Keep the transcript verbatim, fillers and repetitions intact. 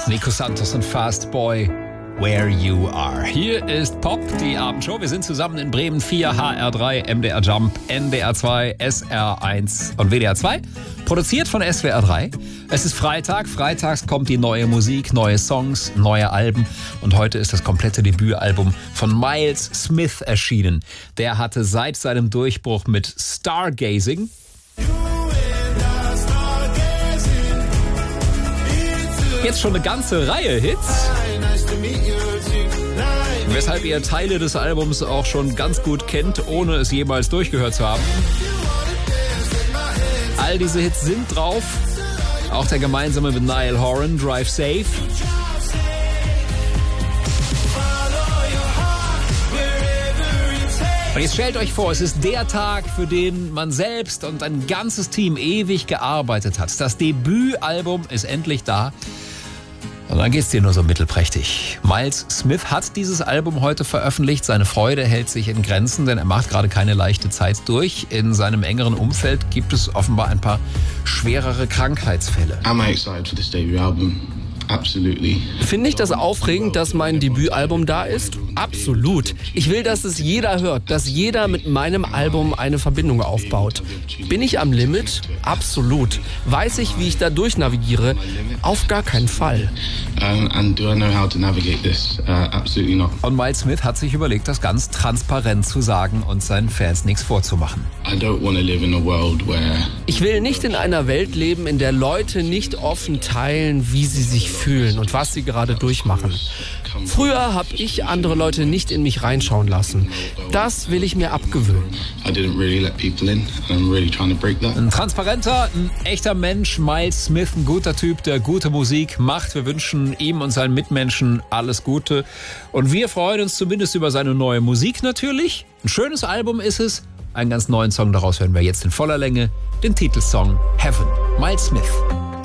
Nico Santos und Fast Boy, Where You Are. Hier ist Pop, die Abendshow. Wir sind zusammen in Bremen vier, H R drei, M D R Jump, N D R zwei, S R eins und W D R zwei. Produziert von S W R drei. Es ist Freitag. Freitags kommt die neue Musik, neue Songs, neue Alben. Und heute ist das komplette Debütalbum von Miles Smith erschienen. Der hatte seit seinem Durchbruch mit Stargazing jetzt schon eine ganze Reihe Hits, weshalb ihr Teile des Albums auch schon ganz gut kennt, ohne es jemals durchgehört zu haben. All diese Hits sind drauf, auch der gemeinsame mit Niall Horan, Drive Safe. Und jetzt stellt euch vor, es ist der Tag, für den man selbst und ein ganzes Team ewig gearbeitet hat. Das Debütalbum ist endlich da. Und dann geht's dir nur so mittelprächtig. Miles Smith hat dieses Album heute veröffentlicht. Seine Freude hält sich in Grenzen, denn er macht gerade keine leichte Zeit durch. In seinem engeren Umfeld gibt es offenbar ein paar schwerere Krankheitsfälle. I'm excited for this debut album. Absolutely. Finde ich das aufregend, dass mein Debütalbum da ist? Absolut. Ich will, dass es jeder hört, dass jeder mit meinem Album eine Verbindung aufbaut. Bin ich am Limit? Absolut. Weiß ich, wie ich da durchnavigiere? Auf gar keinen Fall. Um, and do I know how to navigate this? Uh, absolutely not. Und Miles Smith hat sich überlegt, das ganz transparent zu sagen und seinen Fans nichts vorzumachen. I don't want to live in a world where Ich will nicht in einer Welt leben, in der Leute nicht offen teilen, wie sie sich fühlen und was sie gerade durchmachen. Früher habe ich andere Leute nicht in mich reinschauen lassen. Das will ich mir abgewöhnen. I didn't really let people in, and I'm really trying to break that. Ein transparenter, ein echter Mensch, Miles Smith, ein guter Typ, der gute Musik macht. Wir wünschen ihm und seinen Mitmenschen alles Gute. Und wir freuen uns zumindest über seine neue Musik natürlich. Ein schönes Album ist es. Einen ganz neuen Song daraus hören wir jetzt in voller Länge. Den Titelsong Heaven. Miles Smith.